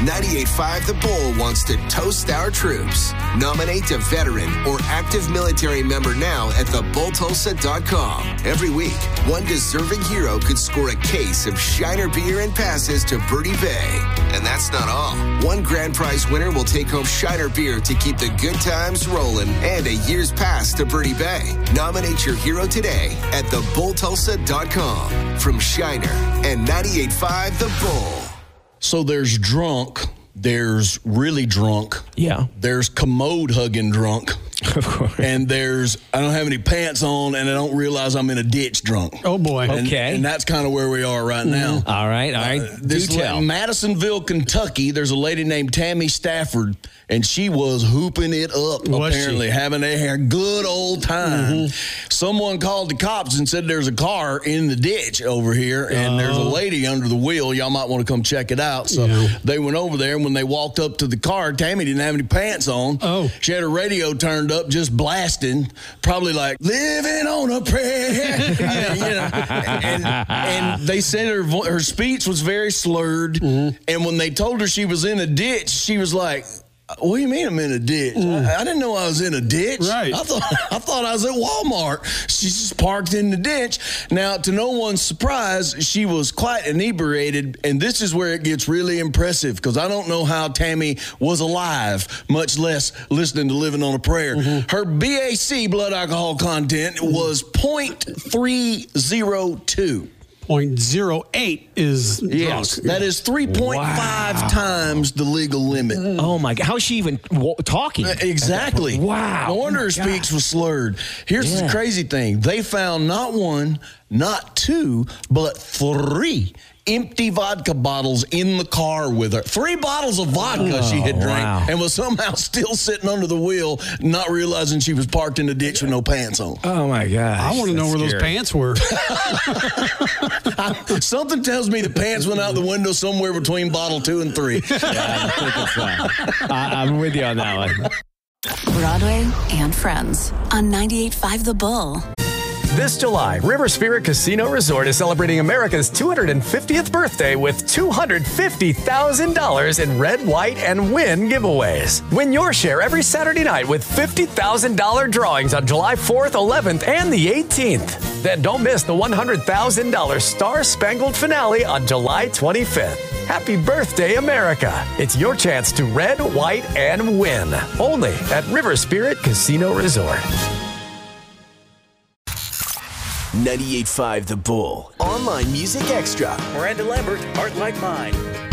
98.5 The Bull wants to toast our troops. Nominate a veteran or active military member now at thebulltulsa.com. Every week, one deserving hero could score a case of Shiner beer and passes to Birdie Bay. And that's not all. One grand prize winner will take home Shiner beer to keep the good times rolling and a year's pass to Birdie Bay. Nominate your hero today at thebulltulsa.com. From Shiner and 98.5 The Bull. So there's drunk, there's really drunk. Yeah. There's commode-hugging drunk. Of course. And there's, I don't have any pants on, and I don't realize I'm in a ditch drunk. Oh, boy. Okay. And that's kind of where we are right now. All right. Do tell. Madisonville, Kentucky, there's a lady named Tammy Stafford, and she was hooping it up, apparently, having a good old time. Someone called the cops and said there's a car in the ditch over here, and there's a lady under the wheel. Y'all might want to come check it out. So they went over there, and when they walked up to the car, Tammy didn't have any pants on. She had her radio turned up, just blasting, probably like, living on a prayer. And they said her speech was very slurred, and when they told her she was in a ditch, she was like, what do you mean I'm in a ditch? I didn't know I was in a ditch. Right. I thought I was at Walmart. She's just parked in the ditch. Now, to no one's surprise, she was quite inebriated, and this is where it gets really impressive because I don't know how Tammy was alive, much less listening to Living on a Prayer. Her BAC, blood alcohol content, was 0.302. 0.08 is drunk. That is 3.5 times the legal limit. Oh, my God. How is she even talking? Exactly. Wow. No wonder her speech was slurred. Here's the crazy thing. They found not one, not two, but 3 empty vodka bottles in the car with her. 3 bottles of vodka she had drank and was somehow still sitting under the wheel, not realizing she was parked in the ditch with no pants on. Oh, my gosh. I want to know where those pants were. Something tells me the pants went out the window somewhere between bottle 2 and 3. I'm with you on that one. Broadway and Friends on 98.5 The Bull. This July, River Spirit Casino Resort is celebrating America's 250th birthday with $250,000 in red, white, and win giveaways. Win your share every Saturday night with $50,000 drawings on July 4th, 11th, and the 18th. Then don't miss the $100,000 Star Spangled finale on July 25th. Happy birthday, America. It's your chance to red, white, and win. Only at River Spirit Casino Resort. 98.5 The Bull. Online Music Extra. Miranda Lambert, Heart Like Mine.